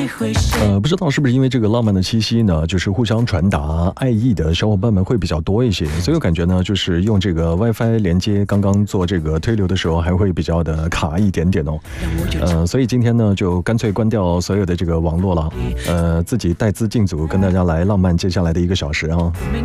不知道是不是因为这个浪漫的气息呢，就是互相传达爱意的小伙伴们会比较多一些，所以我感觉呢，就是用这个 WiFi 连接，刚刚做这个推流的时候还会比较的卡一点点哦。所以今天呢，就干脆关掉所有的这个网络了，自己带资进组，跟大家来浪漫接下来的1个小时啊。